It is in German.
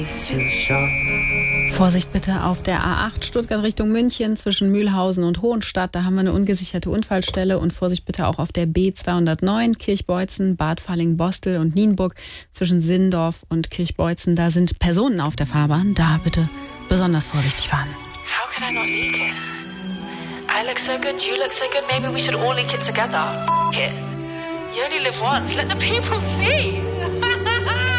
Vorsicht bitte auf der A8 Stuttgart Richtung München zwischen Mühlhausen und Hohenstadt. Da haben wir eine ungesicherte Unfallstelle. Und Vorsicht bitte auch auf der B209 Kirchbeutzen, Bad Falling-Bostel und Nienburg zwischen Sindorf und Kirchbeutzen. Da sind Personen auf der Fahrbahn. Da bitte besonders vorsichtig fahren. How could I not leak it? I look so good, you look so good. Maybe we should all leak it together. F*** it. You only live once. Let the people see.